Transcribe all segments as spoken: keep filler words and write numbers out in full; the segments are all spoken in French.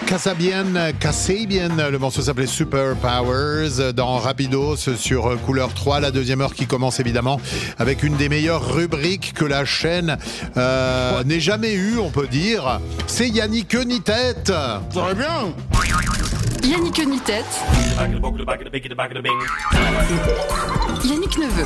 Kasabian, Kasabian, le morceau s'appelait Super Powers dans Rapidos sur Couleur trois, la deuxième heure qui commence évidemment avec une des meilleures rubriques que la chaîne euh, n'ait jamais eue, on peut dire. C'est Yannick Ni-Tête. Très bien. Yannick Ni-Tête. Yannick Neveu.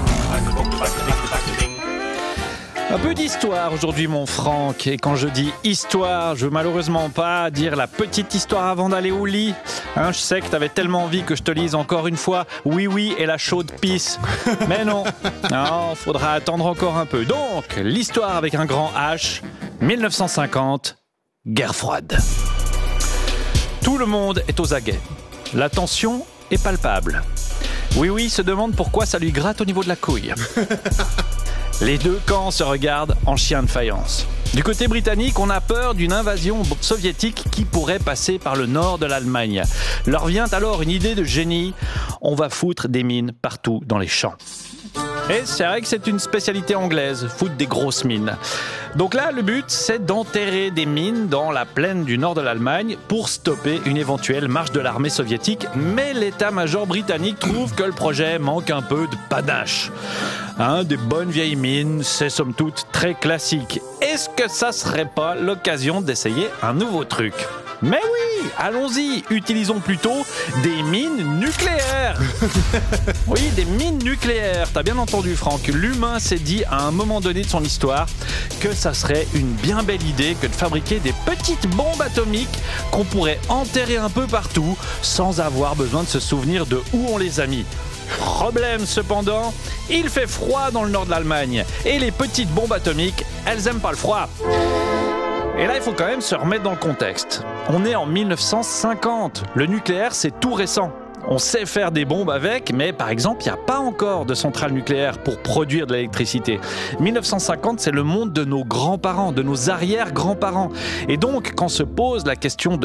Un peu d'histoire aujourd'hui, mon Franck. Et quand je dis histoire, je veux malheureusement pas dire la petite histoire avant d'aller au lit. Hein, je sais que t'avais tellement envie que je te lise encore une fois Oui Oui et la chaude pisse. Mais non, non, faudra attendre encore un peu. Donc, l'histoire avec un grand H, dix-neuf cent cinquante, guerre froide. Tout le monde est aux aguets. La tension est palpable. Oui Oui se demande pourquoi ça lui gratte au niveau de la couille. Les deux camps se regardent en chien de faïence. Du côté britannique, on a peur d'une invasion soviétique qui pourrait passer par le nord de l'Allemagne. Leur vient alors une idée de génie. On va foutre des mines partout dans les champs. Et c'est vrai que c'est une spécialité anglaise, foutre des grosses mines. Donc là, le but, c'est d'enterrer des mines dans la plaine du nord de l'Allemagne pour stopper une éventuelle marche de l'armée soviétique. Mais l'état-major britannique trouve que le projet manque un peu de panache. Hein, des bonnes vieilles mines, c'est somme toute très classique. Est-ce que ça serait pas l'occasion d'essayer un nouveau truc ? Mais oui, allons-y, utilisons plutôt des mines nucléaires. Oui, des mines nucléaires, t'as bien entendu Franck. L'humain s'est dit à un moment donné de son histoire que ça serait une bien belle idée que de fabriquer des petites bombes atomiques qu'on pourrait enterrer un peu partout sans avoir besoin de se souvenir de où on les a mis. Problème cependant, il fait froid dans le nord de l'Allemagne et les petites bombes atomiques, elles aiment pas le froid. Et là, il faut quand même se remettre dans le contexte. On est en dix-neuf cent cinquante. Le nucléaire, c'est tout récent. On sait faire des bombes avec, mais par exemple, il n'y a pas encore de centrale nucléaire pour produire de l'électricité. dix-neuf cent cinquante, c'est le monde de nos grands-parents, de nos arrière-grands-parents. Et donc, quand se pose la question de